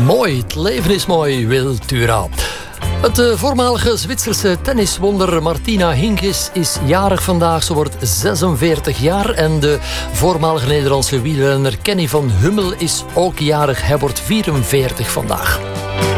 Mooi, het leven is mooi, Wiltura. Het voormalige Zwitserse tenniswonder Martina Hingis is jarig vandaag. Ze wordt 46 jaar. En de voormalige Nederlandse wielrenner Kenny van Hummel is ook jarig. Hij wordt 44 vandaag.